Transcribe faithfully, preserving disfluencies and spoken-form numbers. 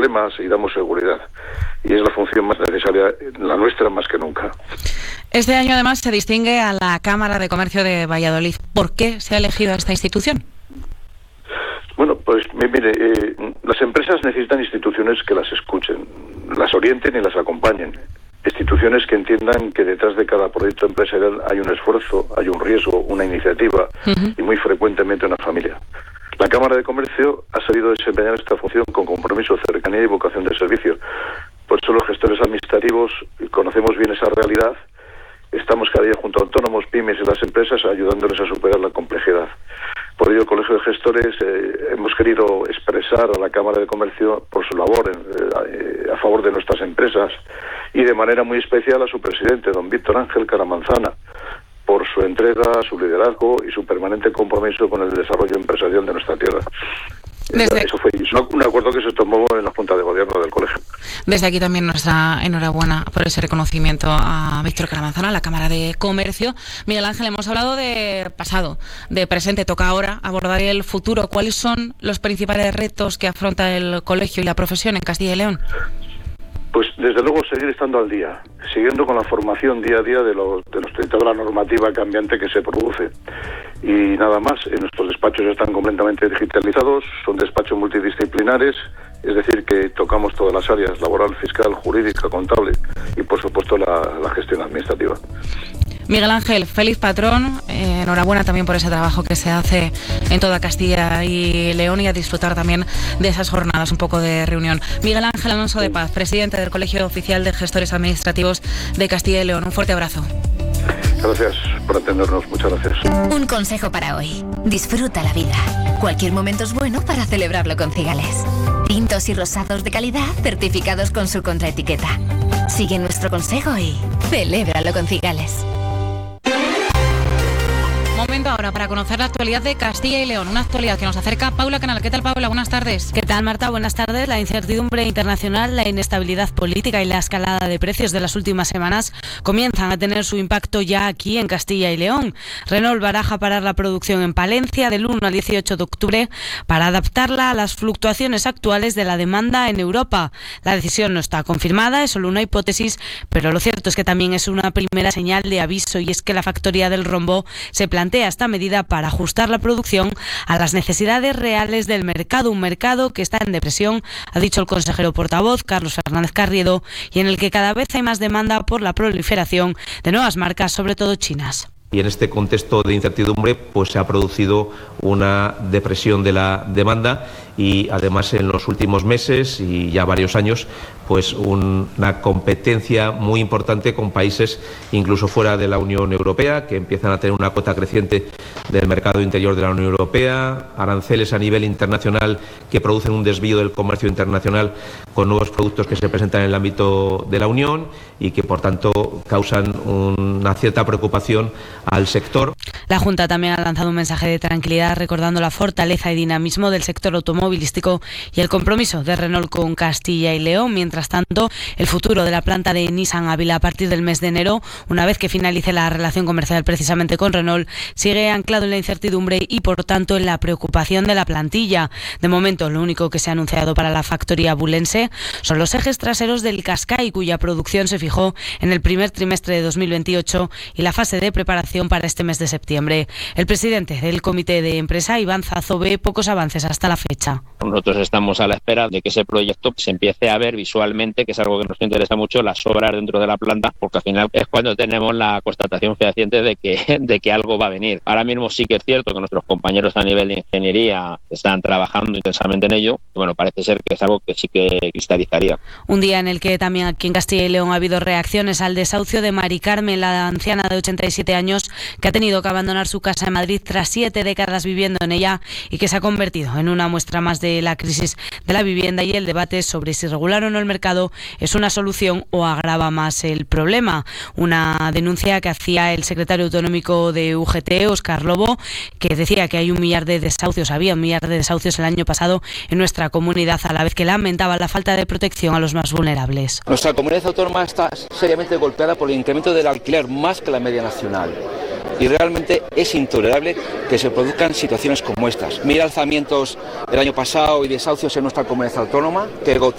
problemas y damos seguridad. Y es la función más necesaria, la nuestra más que nunca. Este año además se distingue a la Cámara de Comercio de Valladolid. ¿Por qué se ha elegido a esta institución? Bueno, pues mire, eh, las empresas necesitan instituciones que las escuchen, las orienten y las acompañen. Instituciones que entiendan que detrás de cada proyecto empresarial hay un esfuerzo, hay un riesgo, una iniciativa uh-huh. y muy frecuentemente una familia. La Cámara de Comercio ha sabido desempeñar esta función con compromiso, cercanía y vocación de servicio. Por eso los gestores administrativos conocemos bien esa realidad. Estamos cada día junto a autónomos, pymes y las empresas ayudándoles a superar la complejidad. Por ello, el Colegio de Gestores eh, hemos querido expresar a la Cámara de Comercio por su labor en, eh, a favor de nuestras empresas y de manera muy especial a su presidente, don Víctor Ángel Caramanzana, por su entrega, su liderazgo y su permanente compromiso con el desarrollo empresarial de nuestra tierra. Desde... Eso fue un acuerdo que se tomó en la Junta de Gobierno del Colegio. Desde aquí también nuestra enhorabuena por ese reconocimiento a Víctor Caramanzana, a la Cámara de Comercio. Miguel Ángel, hemos hablado de pasado, de presente, toca ahora abordar el futuro. ¿Cuáles son los principales retos que afronta el colegio y la profesión en Castilla y León? Pues desde luego seguir estando al día, siguiendo con la formación día a día de los de, los, de toda la normativa cambiante que se produce. Y nada más, nuestros despachos están completamente digitalizados, son despachos multidisciplinares, es decir, que tocamos todas las áreas, laboral, fiscal, jurídica, contable y por supuesto la, la gestión administrativa. Miguel Ángel, feliz patrón, eh, enhorabuena también por ese trabajo que se hace en toda Castilla y León y a disfrutar también de esas jornadas, un poco de reunión. Miguel Ángel Alonso de Paz, presidente del Colegio Oficial de Gestores Administrativos de Castilla y León, un fuerte abrazo. Gracias por atendernos, muchas gracias. Un consejo para hoy, disfruta la vida. Cualquier momento es bueno para celebrarlo con Cigales. Tintos y rosados de calidad certificados con su contraetiqueta. Sigue nuestro consejo y celébralo con Cigales. Momento ahora para conocer la actualidad de Castilla y León, una actualidad que nos acerca Paula Canal. ¿Qué tal, Paula? Buenas tardes. ¿Qué tal, Marta? Buenas tardes. La incertidumbre internacional, la inestabilidad política y la escalada de precios de las últimas semanas comienzan a tener su impacto ya aquí en Castilla y León. Renault baraja parar la producción en Palencia del uno al dieciocho de octubre para adaptarla a las fluctuaciones actuales de la demanda en Europa. La decisión no está confirmada, es solo una hipótesis, pero lo cierto es que también es una primera señal de aviso y es que la factoría del Rombo se plantea esta medida para ajustar la producción a las necesidades reales del mercado, un mercado que está en depresión, ha dicho el consejero portavoz Carlos Fernández Carriedo, y en el que cada vez hay más demanda por la proliferación de nuevas marcas, sobre todo chinas. Y en este contexto de incertidumbre pues se ha producido una depresión de la demanda y además en los últimos meses y ya varios años pues un, una competencia muy importante con países incluso fuera de la Unión Europea que empiezan a tener una cuota creciente del mercado interior de la Unión Europea, aranceles a nivel internacional que producen un desvío del comercio internacional con nuevos productos que se presentan en el ámbito de la Unión y que por tanto causan una cierta preocupación al sector. La Junta también ha lanzado un mensaje de tranquilidad recordando la fortaleza y dinamismo del sector automovilístico y el compromiso de Renault con Castilla y León. Mientras tanto, el futuro de la planta de Nissan Ávila a partir del mes de enero, una vez que finalice la relación comercial precisamente con Renault, sigue anclado en la incertidumbre y por tanto en la preocupación de la plantilla. De momento, lo único que se ha anunciado para la factoría bulense son los ejes traseros del Qashqai, cuya producción se fijó en el primer trimestre de dos mil veintiocho y la fase de preparación para este mes de septiembre. El presidente del comité de empresa, Iván Zazo, ve pocos avances hasta la fecha. Nosotros estamos a la espera de que ese proyecto se empiece a ver visualmente, que es algo que nos interesa mucho, las obras dentro de la planta, porque al final es cuando tenemos la constatación fehaciente de que, de que algo va a venir. Ahora mismo sí que es cierto que nuestros compañeros a nivel de ingeniería están trabajando intensamente en ello. Bueno, parece ser que es algo que sí que cristalizaría. Un día en el que también aquí en Castilla y León ha habido reacciones al desahucio de Mari Carmen, la anciana de ochenta y siete años, que ha tenido que abandonar su casa en Madrid tras siete décadas viviendo en ella y que se ha convertido en una muestra más de la crisis de la vivienda y el debate sobre si regular o no el mercado es una solución o agrava más el problema. Una denuncia que hacía el secretario autonómico de U G T, Óscar Lobo, que decía que hay un millar de desahucios, había un millar de desahucios el año pasado en nuestra comunidad, a la vez que lamentaba la falta de protección a los más vulnerables. Nuestra comunidad autónoma está seriamente golpeada por el incremento del alquiler más que la media nacional. Y realmente es intolerable que se produzcan situaciones como estas. Mil alzamientos el año pasado y desahucios en nuestra comunidad autónoma que